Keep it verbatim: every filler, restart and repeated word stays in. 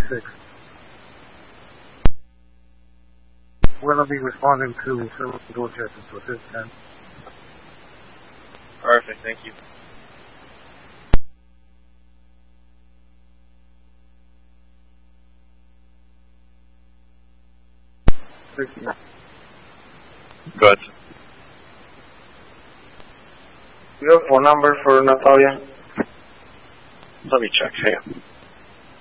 six. We're going to be responding to several door check-ins to assist ten. Perfect, thank you. sixteen. Good. You have phone number for Natalia? Let me check here.